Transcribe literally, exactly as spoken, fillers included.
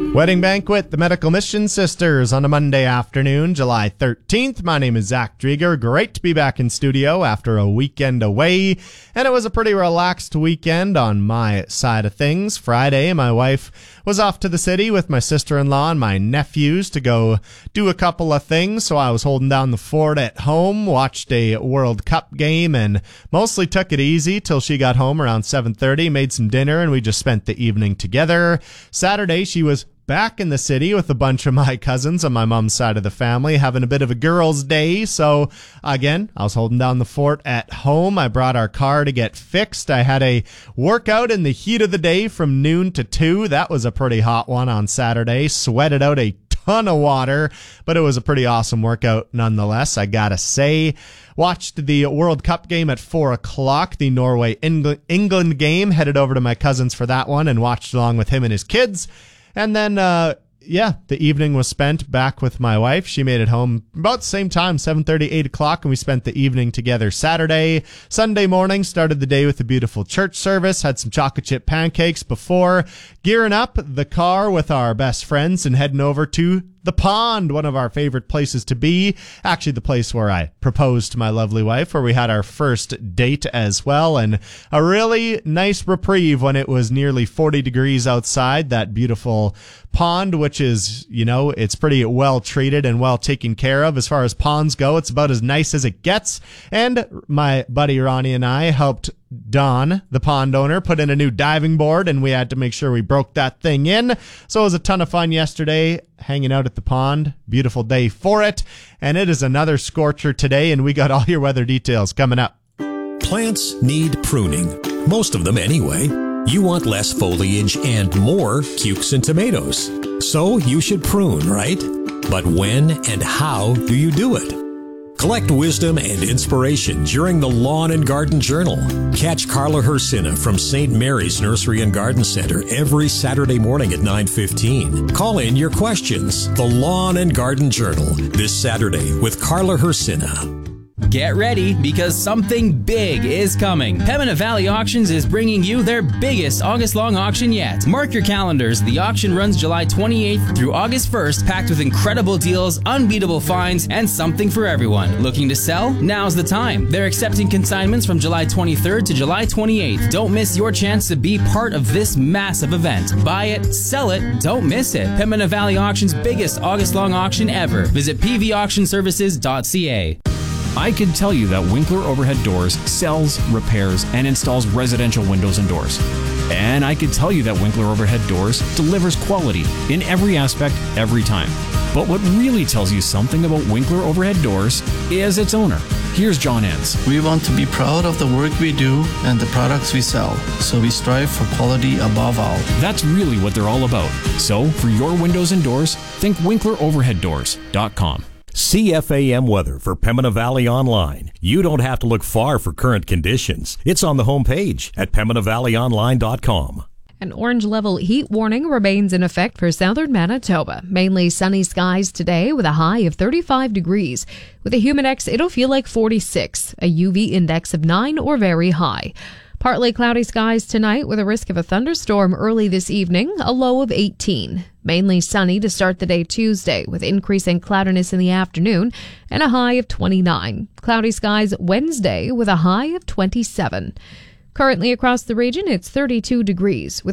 Wedding Banquet, the Medical Mission Sisters on a Monday afternoon, July thirteenth. My name is Zach Drieger. Great to be back in studio after a weekend away. And it was a pretty relaxed weekend on my side of things. Friday, my wife was off to the city with my sister-in-law and my nephews to go do a couple of things. So I was holding down the fort at home, watched a World Cup game, and mostly took it easy till she got home around seven thirty, made some dinner, and we just spent the evening together. Saturday, she was back in the city with a bunch of my cousins on my mom's side of the family, having a bit of a girls' day. So again, I was holding down the fort at home. I brought our car to get fixed. I had a workout in the heat of the day from noon to two. That was a pretty hot one on Saturday. Sweated out a ton of water, but it was a pretty awesome workout nonetheless, I gotta say. Watched the World Cup game at four o'clock, the Norway-England game. Headed over to my cousin's for that one and watched along with him and his kids. And then, uh, yeah, the evening was spent back with my wife. She made it home about the same time, seven thirty, eight o'clock, and we spent the evening together Saturday. Sunday morning, started the day with a beautiful church service, had some chocolate chip pancakes before gearing up the car with our best friends and heading over to the pond, one of our favorite places to be. Actually, the place where I proposed to my lovely wife, where we had our first date as well, and a really nice reprieve when it was nearly forty degrees outside. That beautiful pond, which is, you know, it's pretty well treated and well taken care of as far as ponds go. It's about as nice as it gets. And my buddy Ronnie and I helped Don, the pond owner, put in a new diving board, and we had to make sure we broke that thing in. So it was a ton of fun yesterday hanging out at the pond. Beautiful day for it. And it is another scorcher today, and we got all your weather details coming up. Plants need pruning. Most of them anyway. You want less foliage and more cukes and tomatoes. So you should prune, right? But when and how do you do it? Collect wisdom and inspiration during the Lawn and Garden Journal. Catch Carla Hersina from Saint Mary's Nursery and Garden Center every Saturday morning at nine fifteen. Call in your questions. The Lawn and Garden Journal this Saturday with Carla Hersina. Get ready, because something big is coming. Pembina Valley Auctions is bringing you their biggest August-long auction yet. Mark your calendars. The auction runs July twenty-eighth through August first, packed with incredible deals, unbeatable finds, and something for everyone. Looking to sell? Now's the time. They're accepting consignments from July twenty-third to July twenty-eighth. Don't miss your chance to be part of this massive event. Buy it, sell it, don't miss it. Pembina Valley Auction's biggest August-long auction ever. Visit p v auction services dot c a. I can tell you that Winkler Overhead Doors sells, repairs, and installs residential windows and doors. And I can tell you that Winkler Overhead Doors delivers quality in every aspect, every time. But what really tells you something about Winkler Overhead Doors is its owner. Here's John Enns. We want to be proud of the work we do and the products we sell, so we strive for quality above all. That's really what they're all about. So, for your windows and doors, think winkler overhead doors dot com. C F A M weather for Pembina Valley Online. You don't have to look far for current conditions. It's on the homepage at pembina valley online dot com. An orange level heat warning remains in effect for southern Manitoba. Mainly sunny skies today with a high of thirty-five degrees. With a humidex, it'll feel like forty-six, a U V index of nine or very high. Partly cloudy skies tonight with a risk of a thunderstorm early this evening, a low of eighteen. Mainly sunny to start the day Tuesday with increasing cloudiness in the afternoon and a high of twenty-nine. Cloudy skies Wednesday with a high of twenty-seven. Currently across the region, it's thirty-two degrees with